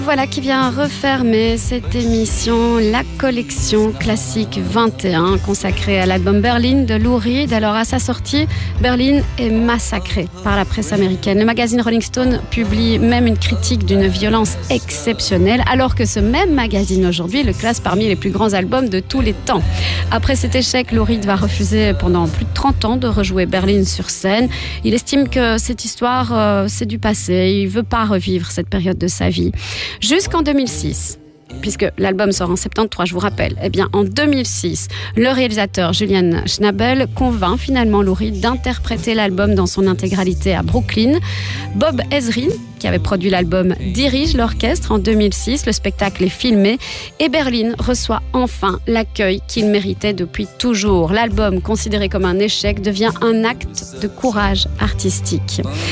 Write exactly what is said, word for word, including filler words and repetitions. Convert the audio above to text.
Voilà qui vient refermer cette émission, la collection classique vingt et un consacrée à l'album Berlin de Lou Reed. Alors à sa sortie, Berlin est massacré par la presse américaine. Le magazine Rolling Stone publie même une critique d'une violence exceptionnelle, alors que ce même magazine aujourd'hui le classe parmi les plus grands albums de tous les temps. Après cet échec, Lou Reed va refuser pendant plus de trente ans de rejouer Berlin sur scène. Il estime que cette histoire, euh, c'est du passé. Il ne veut pas revivre cette période de sa vie. Jusqu'en deux mille six, puisque l'album sort en soixante-treize, je vous rappelle, eh bien en deux mille six, le réalisateur Julian Schnabel convainc finalement Lou Reed d'interpréter l'album dans son intégralité à Brooklyn. Bob Ezrin, qui avait produit l'album, dirige l'orchestre en deux mille six. Le spectacle est filmé et Berlin reçoit enfin l'accueil qu'il méritait depuis toujours. L'album, considéré comme un échec, devient un acte de courage artistique.